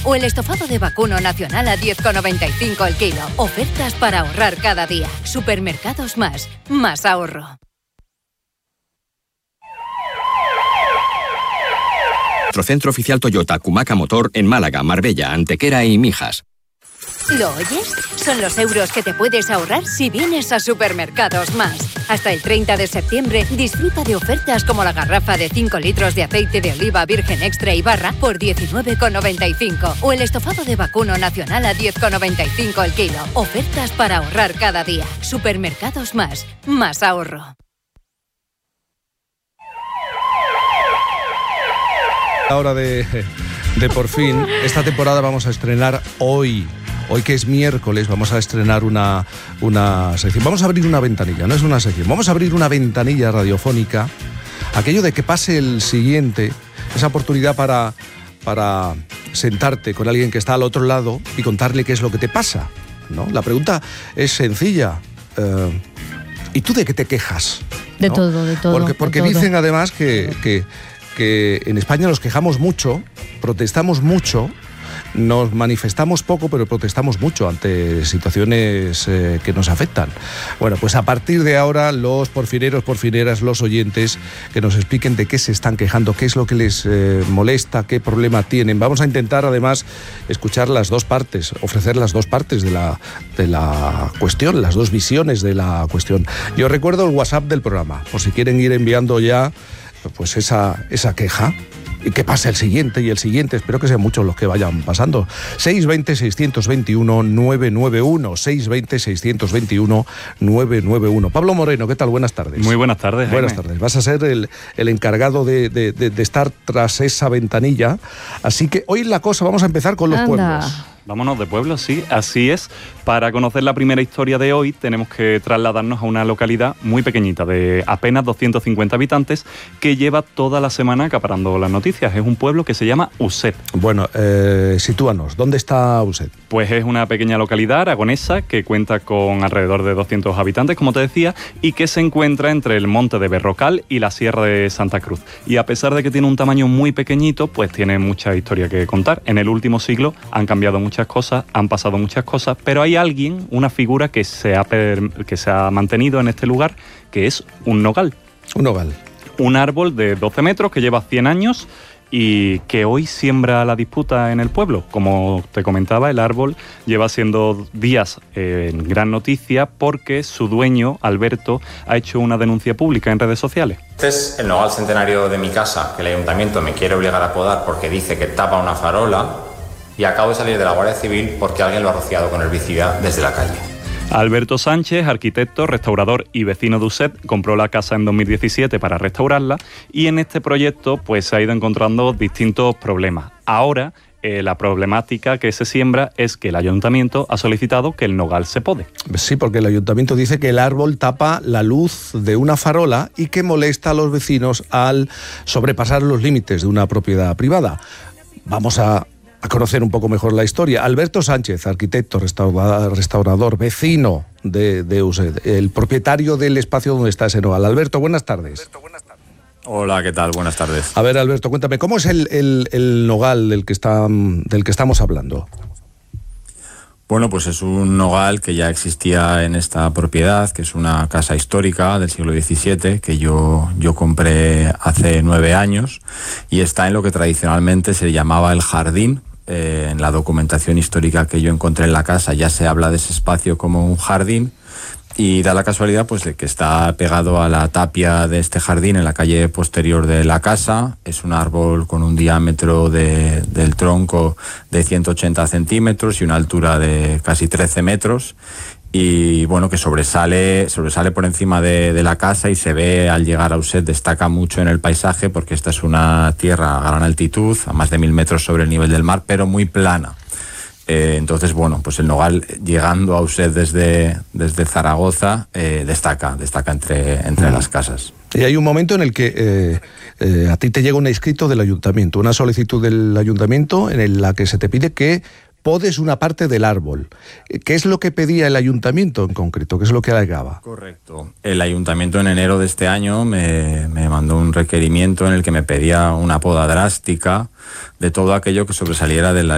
O el estofado de vacuno nacional a 10,95 el kilo. Ofertas para ahorrar cada día. Supermercados Más. Más ahorro. Centro oficial Toyota, Cumaca Motor en Málaga, Marbella, Antequera y Mijas. ¿Lo oyes? Son los euros que te puedes ahorrar si vienes a Supermercados Más. Hasta el 30 de septiembre disfruta de ofertas como la garrafa de 5 litros de aceite de oliva virgen extra y barra por 19,95 o el estofado de vacuno nacional a 10,95 el kilo. Ofertas para ahorrar cada día. Supermercados Más. Más ahorro. Hora de por fin. Esta temporada vamos a estrenar hoy que es miércoles, vamos a estrenar una sección. Vamos a abrir una ventanilla, no es una sección. Vamos a abrir una ventanilla radiofónica. Aquello de que pase el siguiente, esa oportunidad para sentarte con alguien que está al otro lado y contarle qué es lo que te pasa, ¿no? La pregunta es sencilla. ¿Y tú de qué te quejas? De ¿no? todo. Porque de todo. dicen además que en España nos quejamos mucho, protestamos mucho, nos manifestamos poco, pero protestamos mucho ante situaciones que nos afectan. Bueno, pues a partir de ahora, los porfireros, porfireras, los oyentes, que nos expliquen de qué se están quejando, qué es lo que les molesta, qué problema tienen. Vamos a intentar, además, escuchar las dos partes, ofrecer las dos partes de la cuestión, las dos visiones de la cuestión. Yo recuerdo el WhatsApp del programa, por si quieren ir enviando ya pues esa queja. Y que pase el siguiente y el siguiente. Espero que sean muchos los que vayan pasando. 620-621-991. 620-621-991. Pablo Moreno, ¿qué tal? Buenas tardes. Muy buenas tardes, Jaime. Buenas tardes. Vas a ser el encargado de estar tras esa ventanilla. Así que hoy la cosa, vamos a empezar con los pueblos. Vámonos de pueblos, sí, así es. Para conocer la primera historia de hoy tenemos que trasladarnos a una localidad muy pequeñita, de apenas 250 habitantes, que lleva toda la semana acaparando las noticias. Es un pueblo que se llama Uset. Bueno, sitúanos, ¿dónde está Uset? Pues es una pequeña localidad aragonesa que cuenta con alrededor de 200 habitantes, como te decía, y que se encuentra entre el monte de Berrocal y la sierra de Santa Cruz. Y a pesar de que tiene un tamaño muy pequeñito, pues tiene mucha historia que contar. En el último siglo han cambiado muchas cosas, han pasado muchas cosas, pero hay alguien, una figura que se ha mantenido en este lugar, que es un nogal. Un nogal. Un árbol de 12 metros que lleva 100 años y que hoy siembra la disputa en el pueblo. Como te comentaba, el árbol lleva siendo días en gran noticia porque su dueño, Alberto, ha hecho una denuncia pública en redes sociales. Este es el nogal centenario de mi casa, que el ayuntamiento me quiere obligar a podar porque dice que tapa una farola, y acabo de salir de la Guardia Civil porque alguien lo ha rociado con herbicida desde la calle. Alberto Sánchez, arquitecto, restaurador y vecino de Uset, compró la casa en 2017 para restaurarla y en este proyecto pues se ha ido encontrando distintos problemas. Ahora la problemática que se siembra es que el ayuntamiento ha solicitado que el nogal se pode. Sí, porque el ayuntamiento dice que el árbol tapa la luz de una farola y que molesta a los vecinos al sobrepasar los límites de una propiedad privada. Vamos a conocer un poco mejor la historia. Alberto Sánchez, arquitecto, restaurador, vecino de Uset, el propietario del espacio donde está ese nogal. Alberto, buenas tardes. Hola, ¿qué tal? Buenas tardes. A ver, Alberto, cuéntame, ¿cómo es el nogal del que estamos hablando? Bueno, pues es un nogal que ya existía en esta propiedad, que es una casa histórica del siglo XVII, que yo compré hace 9 años, y está en lo que tradicionalmente se llamaba el jardín. En la documentación histórica que yo encontré en la casa ya se habla de ese espacio como un jardín, y da la casualidad pues de que está pegado a la tapia de este jardín en la calle posterior de la casa. Es un árbol con un diámetro del tronco de 180 centímetros y una altura de casi 13 metros. Y bueno, que sobresale por encima de la casa y se ve al llegar a Uset, destaca mucho en el paisaje porque esta es una tierra a gran altitud, a más de 1000 metros sobre el nivel del mar, pero muy plana. Entonces, bueno, pues el nogal llegando a Uset desde Zaragoza destaca entre las casas. Y hay un momento en el que a ti te llega un escrito del ayuntamiento, una solicitud del ayuntamiento en la que se te pide que podes una parte del árbol. ¿Qué es lo que pedía el ayuntamiento en concreto? ¿Qué es lo que alegaba? Correcto. El ayuntamiento en enero de este año me mandó un requerimiento en el que me pedía una poda drástica de todo aquello que sobresaliera de la